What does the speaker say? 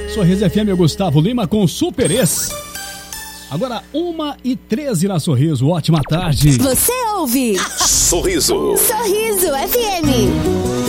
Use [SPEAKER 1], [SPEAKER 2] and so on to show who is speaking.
[SPEAKER 1] Sorriso FM, Gustavo Lima com Super Ex. Agora 1h13 na Sorriso, ótima tarde.
[SPEAKER 2] Você ouve
[SPEAKER 3] Sorriso.
[SPEAKER 2] Sorriso FM.